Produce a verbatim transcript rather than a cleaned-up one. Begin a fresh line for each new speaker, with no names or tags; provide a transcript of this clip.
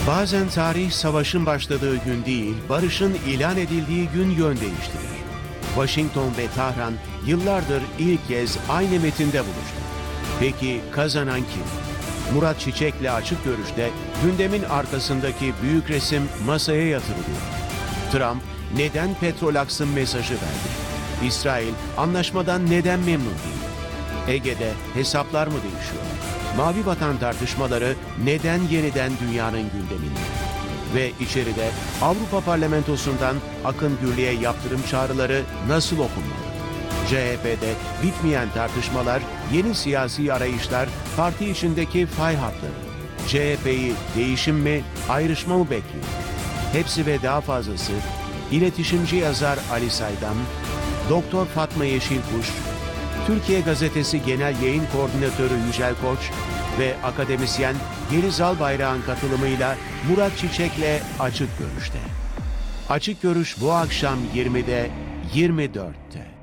Bazen tarih savaşın başladığı gün değil, barışın ilan edildiği gün yön değiştirir. Washington ve Tahran yıllardır ilk kez aynı metinde buluştu. Peki kazanan kim? Murat Çiçek'le Açık Görüş'te gündemin arkasındaki büyük resim masaya yatırılıyor. Trump neden petrol aksın mesajı verdi? İsrail anlaşmadan neden memnun değil? Ege'de hesaplar mı değişiyor? Mavi Vatan tartışmaları neden yeniden dünyanın gündeminde? Ve içeride Avrupa Parlamentosu'ndan Akın Gürlü'ye yaptırım çağrıları nasıl okunmalı? C H P'de bitmeyen tartışmalar, yeni siyasi arayışlar, parti içindeki fay hatları. C H P'yi değişim mi, ayrışma mı bekliyor? Hepsi ve daha fazlası iletişimci yazar Ali Saydam, Doktor Fatma Yeşilkuş, Türkiye Gazetesi Genel Yayın Koordinatörü Yücel Koç ve akademisyen Yeliz Albayrak'ın katılımıyla Murat Çiçek'le Açık Görüş'te. Açık Görüş bu akşam yirmide, yirmi dörtte.